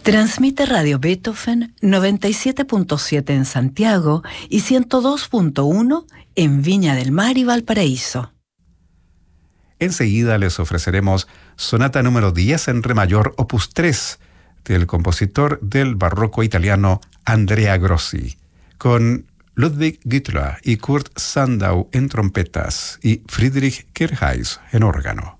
Transmite Radio Beethoven 97.7 en Santiago y 102.1 en Viña del Mar y Valparaíso. Enseguida les ofreceremos Sonata número 10 en Re mayor, opus 3, del compositor del barroco italiano Andrea Grossi, con Ludwig Güttler y Kurt Sandau en trompetas y Friedrich Kerheis en órgano.